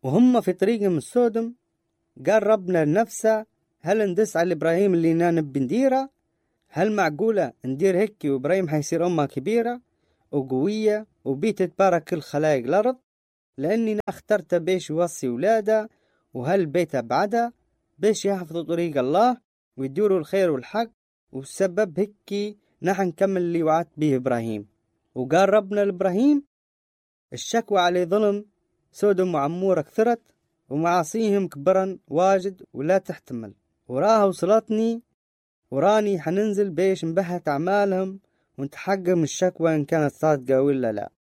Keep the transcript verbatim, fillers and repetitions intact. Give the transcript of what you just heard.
وهم في طريقهم السودم قال ربنا لنفسه هل ندس على إبراهيم اللي نانب بنديرة؟ هل معقولة ندير هيك وإبراهيم حيصير أمة كبيرة وقوية وبيت تبارك كل خلايق الأرض؟ لأني اخترت بيش يوصي ولاده وهالبيت بعده بيش يحفظوا طريق الله ويدوروا الخير والحق، وسبب هيك نحن نكمل اللي وعدت به إبراهيم. وقال ربنا لإبراهيم الشكوى عليه ظلم سودم وعمورة كثرت ومعاصيهم كبرا واجد ولا تحتمل، وراها وصلتني وراني حننزل بيش نبهت أعمالهم ونتحقق من الشكوى إن كانت صادقة ولا لا.